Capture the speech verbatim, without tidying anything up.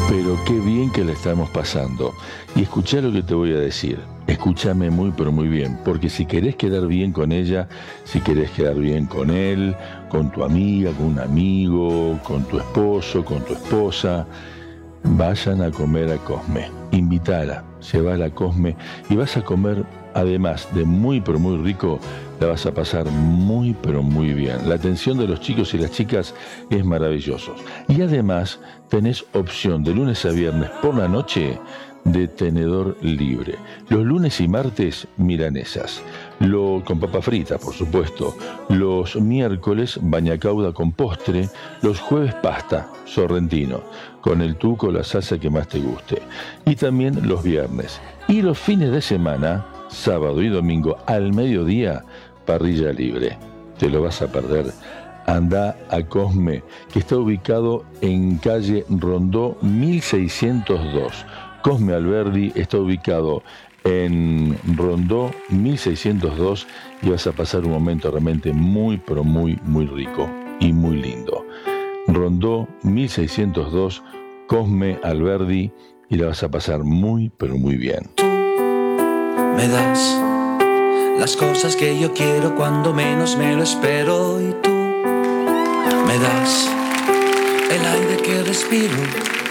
Pero qué bien que la estamos pasando. Y escuchá lo que te voy a decir. Escúchame muy pero muy bien, porque si querés quedar bien con ella, si querés quedar bien con él, con tu amiga, con un amigo, con tu esposo, con tu esposa, vayan a comer a Cosme. Invítala, llévala a Cosme y vas a comer, además de muy pero muy rico, la vas a pasar muy pero muy bien. La atención de los chicos y las chicas es maravilloso. Y además tenés opción de lunes a viernes por la noche de tenedor libre. Los lunes y martes, milanesas. Lo, con papa frita, por supuesto. Los miércoles, bañacauda con postre. Los jueves, pasta, sorrentino. Con el tuco, la salsa que más te guste. Y también los viernes. Y los fines de semana, sábado y domingo, al mediodía, parrilla libre. Te lo vas a perder. Anda a Cosme, que está ubicado en calle Rondó mil seiscientos dos. Cosme Alberdi está ubicado en Rondó mil seiscientos dos y vas a pasar un momento realmente muy, pero muy, muy rico y muy lindo. Rondó mil seiscientos dos, Cosme Alberdi, y la vas a pasar muy, pero muy bien. Me das las cosas que yo quiero cuando menos me lo espero, y tú me das el aire que respiro